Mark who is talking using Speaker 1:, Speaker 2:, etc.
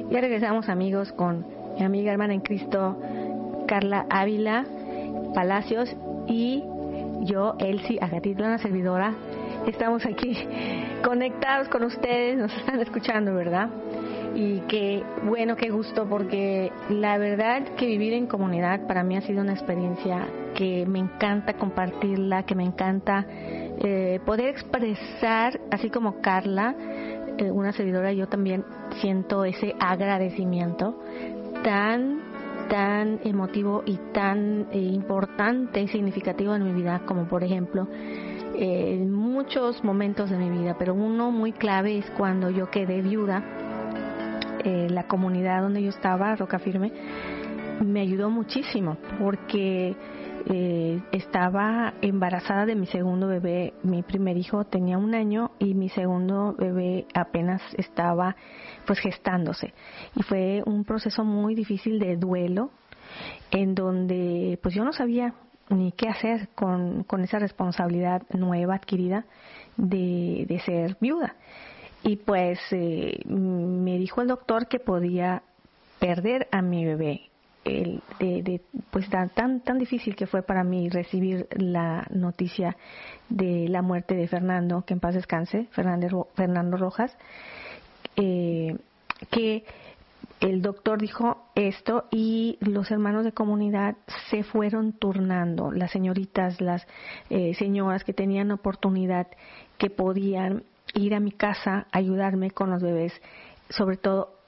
Speaker 1: Ya regresamos, amigos, con mi amiga hermana en Cristo, Carla Ávila Palacios, y yo, Elsie Agatitla, una servidora. Estamos aquí conectados con ustedes, nos están escuchando, ¿verdad? Y qué bueno, qué gusto, porque la verdad que vivir en comunidad para mí ha sido una experiencia que me encanta compartirla, que me encanta poder expresar, así como Carla, una servidora, yo también siento ese agradecimiento tan emotivo y tan importante y significativo en mi vida, como por ejemplo en muchos momentos de mi vida, pero uno muy clave es cuando yo quedé viuda. La comunidad donde yo estaba, Roca Firme, me ayudó muchísimo porque estaba embarazada de mi segundo bebé. Mi primer hijo tenía 1 año y mi segundo bebé apenas estaba pues gestándose, y fue un proceso muy difícil de duelo, en donde pues yo no sabía ni qué hacer con esa responsabilidad nueva adquirida de ser viuda. Y pues me dijo el doctor que podía perder a mi bebé. Pues tan difícil que fue para mí recibir la noticia de la muerte de Fernando, que en paz descanse, Fernando Rojas, que el doctor dijo esto y los hermanos de comunidad se fueron turnando, las señoritas, las señoras que tenían oportunidad, que podían ir a mi casa a ayudarme con los bebés, sobre todo